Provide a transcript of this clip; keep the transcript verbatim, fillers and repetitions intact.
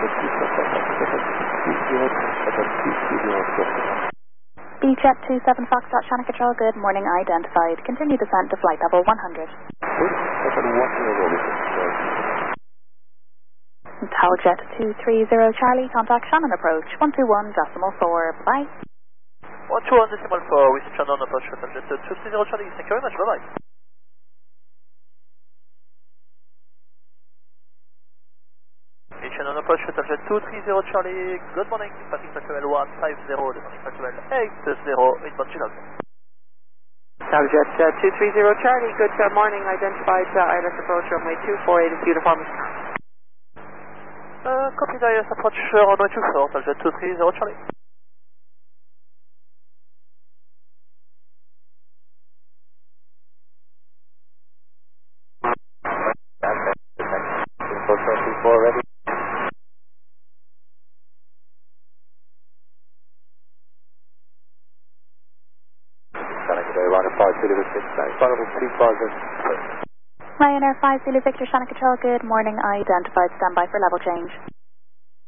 Beechjet two seven Foxtrot, Shannon Control, good morning, identified. Continue descent to flight level one hundred. Taljet two three zero Charlie, contact Shannon approach, one two one decimal four, bye. one two one decimal four, with Shannon approach, Taljet two three zero Charlie, thank you very much, bye bye. Shannon approach, Taljet two three zero Charlie, good morning, passing factual one five zero, descending factual eight zero, inbound Chinook. Taljet uh, two three zero Charlie, good uh, morning, identified uh, I L S approach runway two four eight is uniform. Uh, copy I L S approach runway two four, Taljet two three zero Charlie. Ready. Ryanair five Zulu Victor, Shannon Control, good morning, identified, standby for level change.